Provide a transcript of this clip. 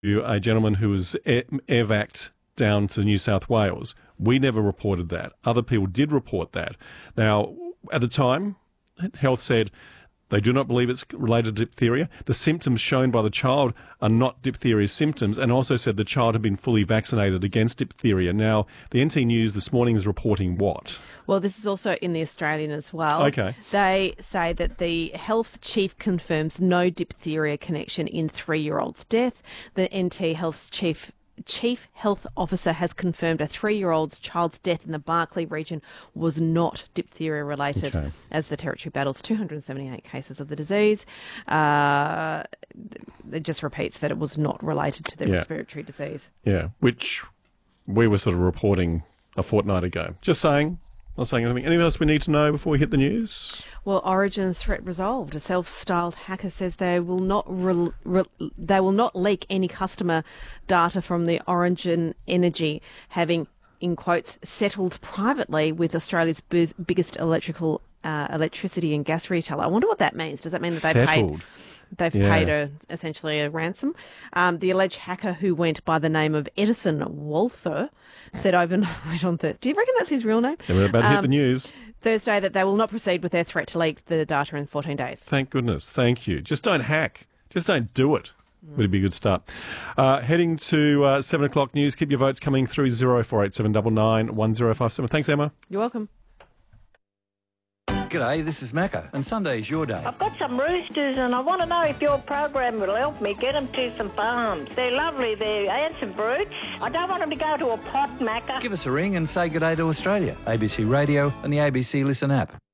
a gentleman who was airvac'd down to New South Wales. We never reported that. Other people did report that. Now, at the time, Health said they do not believe it's related to diphtheria. The symptoms shown by the child are not diphtheria symptoms, and also said the child had been fully vaccinated against diphtheria. Now, the NT News this morning is reporting what? Well, this is also in the Australian as well. Okay. They say that the health chief confirms no diphtheria connection in 3-year-old's death. The NT Health's Chief Health Officer has confirmed a 3-year-old child's death in the Barkly region was not diphtheria related, as the territory battles 278 cases of the disease. It just repeats that it was not related to the respiratory disease. Yeah, which we were sort of reporting a fortnight ago. Just saying. Not saying anything. Anything else we need to know before we hit the news? Well, Origin threat resolved. A self-styled hacker says they will not leak any customer data from the Origin Energy, having, in quotes, settled privately with Australia's biggest electricity and gas retailer. I wonder what that means. Does that mean that they've paid essentially a ransom? The alleged hacker, who went by the name of Edison Walther, said overnight on Thursday. Do you reckon that's his real name? Yeah, we're about to hit the news. Thursday that they will not proceed with their threat to leak the data in 14 days. Thank goodness. Thank you. Just don't hack. Just don't do it. Would be a good start. Heading to 7 o'clock news. Keep your votes coming through 048799 1057. Thanks, Emma. You're welcome. G'day, this is Macca, and Sunday's your day. I've got some roosters and I want to know if your program will help me get them to some farms. They're lovely, they're handsome brutes. I don't want them to go to a pot, Macca. Give us a ring and say g'day to Australia, ABC Radio and the ABC Listen app.